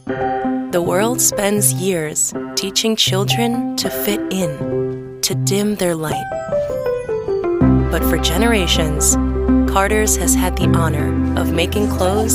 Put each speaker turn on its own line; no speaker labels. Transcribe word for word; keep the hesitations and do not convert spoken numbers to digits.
The world spends years teaching children to fit in, to dim their light. But for generations, Carter's has had the honor of making clothes